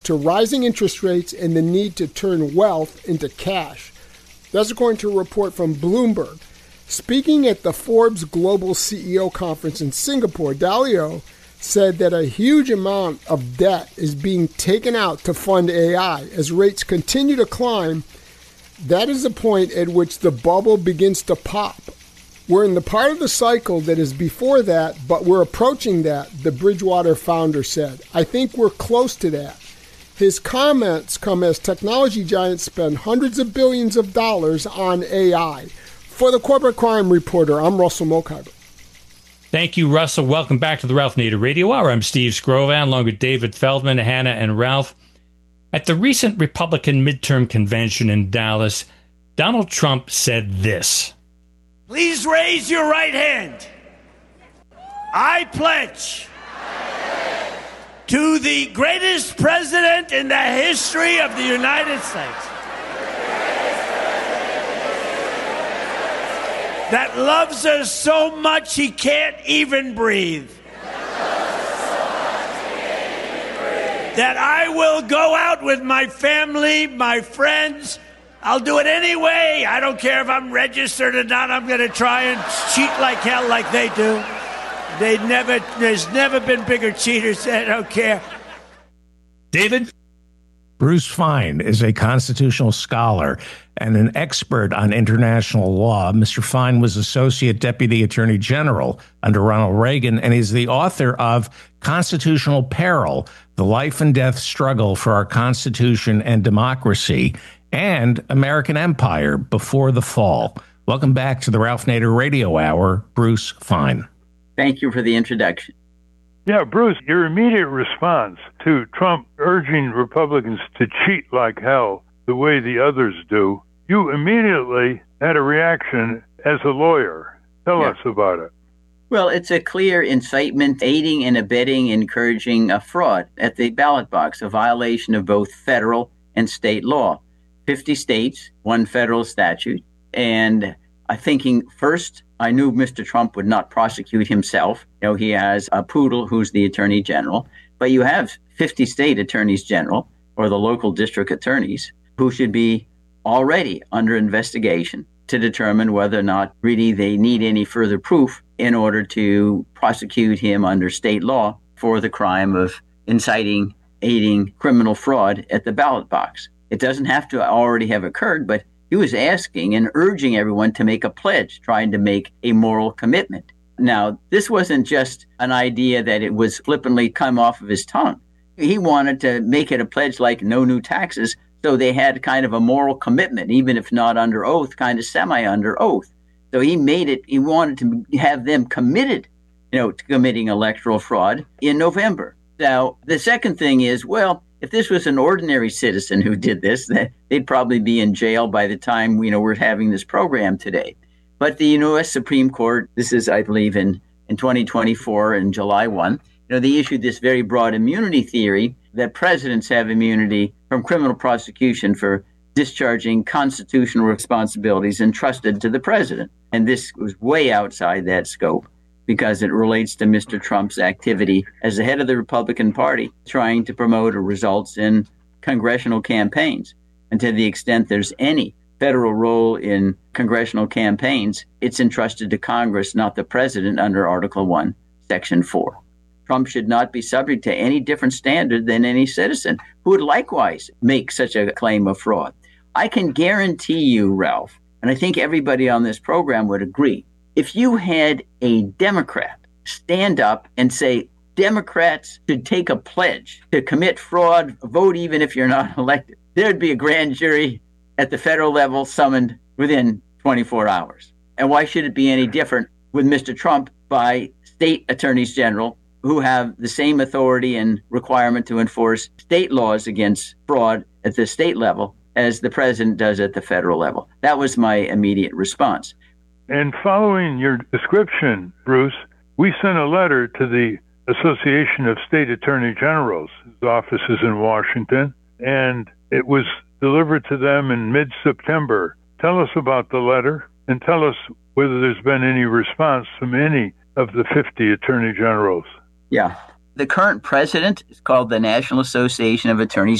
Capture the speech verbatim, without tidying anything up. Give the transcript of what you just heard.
to rising interest rates and the need to turn wealth into cash. That's according to a report from Bloomberg. Speaking at the Forbes Global C E O Conference in Singapore, Dalio said that a huge amount of debt is being taken out to fund A I. As rates continue to climb, that is the point at which the bubble begins to pop. We're in the part of the cycle that is before that, but we're approaching that, the Bridgewater founder said. I think we're close to that. His comments come as technology giants spend hundreds of billions of dollars on A I. For the Corporate Crime Reporter, I'm Russell Mokhiber. Thank you, Russell. Welcome back to the Ralph Nader Radio Hour. I'm Steve Skrovan, along with David Feldman, Hannah, and Ralph. At the recent Republican midterm convention in Dallas, Donald Trump said this. Please raise your right hand. I pledge to the greatest president in the history of the United States that loves us so much he can't even breathe. That I will go out with my family, my friends. I'll do it anyway. I don't care if I'm registered or not. I'm going to try and cheat like hell like they do. They never, there's never been bigger cheaters. I don't care. David? Bruce Fein is a constitutional scholar and an expert on international law. Mister Fein was Associate Deputy Attorney General under Ronald Reagan, and he's the author of Constitutional Peril, The Life and Death Struggle for Our Constitution and Democracy, and American Empire Before the Fall. Welcome back to the Ralph Nader Radio Hour, Bruce Fein. Thank you for the introduction. Yeah, Bruce, your immediate response to Trump urging Republicans to cheat like hell the way the others do, you immediately had a reaction as a lawyer. Tell yeah. us about it. Well, it's a clear incitement, aiding and abetting, encouraging a fraud at the ballot box, a violation of both federal and state law. fifty states, one federal statute, and I'm thinking first, I knew Mister Trump would not prosecute himself. You know, he has a poodle who's the attorney general, but you have fifty state attorneys general or the local district attorneys who should be already under investigation to determine whether or not really they need any further proof in order to prosecute him under state law for the crime of inciting, aiding criminal fraud at the ballot box. It doesn't have to already have occurred, but he was asking and urging everyone to make a pledge, trying to make a moral commitment. Now, this wasn't just an idea that it was flippantly come off of his tongue. He wanted to make it a pledge like no new taxes, so they had kind of a moral commitment, even if not under oath, kind of semi-under oath. So he made it, he wanted to have them committed, you know, to committing electoral fraud in November. Now, the second thing is, well, if this was an ordinary citizen who did this, they'd probably be in jail by the time, you know, we're having this program today. But the U S Supreme Court, this is, I believe, in, in twenty twenty-four and July first, you know, they issued this very broad immunity theory that presidents have immunity from criminal prosecution for discharging constitutional responsibilities entrusted to the president. And this was way outside that scope, because it relates to Mister Trump's activity as the head of the Republican Party, trying to promote results in congressional campaigns. And to the extent there's any federal role in congressional campaigns, it's entrusted to Congress, not the president, under Article one, Section four. Trump should not be subject to any different standard than any citizen who would likewise make such a claim of fraud. I can guarantee you, Ralph, and I think everybody on this program would agree, if you had a Democrat stand up and say, Democrats should take a pledge to commit fraud, vote even if you're not elected, there'd be a grand jury at the federal level summoned within twenty-four hours. And why should it be any different with Mister Trump by state attorneys general who have the same authority and requirement to enforce state laws against fraud at the state level as the president does at the federal level? That was my immediate response. And following your description, Bruce, we sent a letter to the Association of State Attorney Generals, whose office is in Washington, and it was delivered to them in mid-September. Tell us about the letter and tell us whether there's been any response from any of the fifty attorney generals. Yeah. The current president is called the National Association of Attorneys